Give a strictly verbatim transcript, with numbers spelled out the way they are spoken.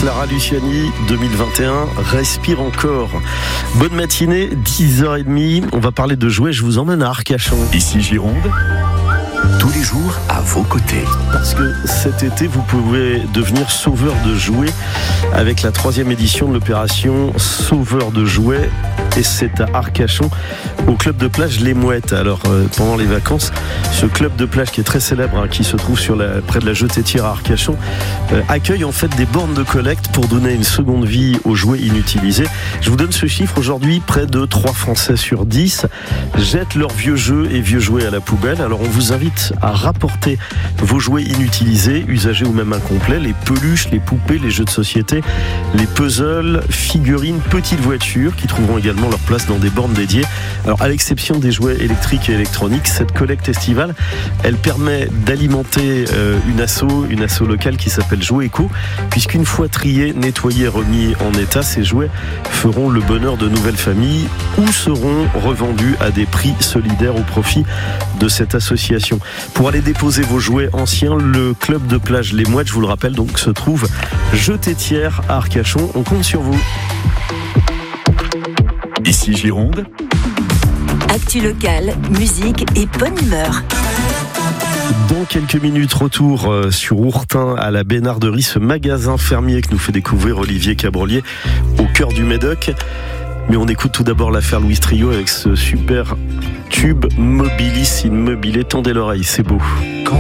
Clara Luciani, deux mille vingt et un, respire encore. Bonne matinée, dix heures trente. On va parler de jouets. Je vous emmène à Arcachon. Ici Gironde, tous les jours à vos côtés. Parce que cet été, vous pouvez devenir sauveur de jouets avec la troisième édition de l'opération Sauveur de jouets. Et c'est à Arcachon, au club de plage Les Mouettes. Alors, euh, pendant les vacances, ce club de plage qui est très célèbre, hein, qui se trouve sur la, près de la Jetée-Tire à Arcachon, euh, accueille en fait des bornes de collecte pour donner une seconde vie aux jouets inutilisés. Je vous donne ce chiffre aujourd'hui, près de trois Français sur dix jettent leurs vieux jeux et vieux jouets à la poubelle. Alors, on vous invite à rapporter vos jouets inutilisés, usagés ou même incomplets, les peluches, les poupées, les jeux de société, les puzzles, figurines, petites voitures qui trouveront également leur place dans des bornes dédiées. Alors, à l'exception des jouets électriques et électroniques, cette collecte estivale, elle permet d'alimenter euh, une asso, une asso locale qui s'appelle Jouet Éco, puisqu'une fois triés, nettoyés, remis en état, ces jouets feront le bonheur de nouvelles familles ou seront revendus à des prix solidaires au profit de cette association. Pour aller déposer vos jouets anciens, le club de plage Les Mouettes, je vous le rappelle, donc se trouve Jetée-Tire à Arcachon. On compte sur vous. Ici Gironde, actu locale, musique et bonne humeur. Dans quelques minutes, retour sur Ourtin à la Bénarderie, ce magasin fermier que nous fait découvrir Olivier Cabrolier au cœur du Médoc. Mais on écoute tout d'abord l'affaire Louis Trio avec ce super tube Mobilis in Mobile. Tendez l'oreille, c'est beau. Quand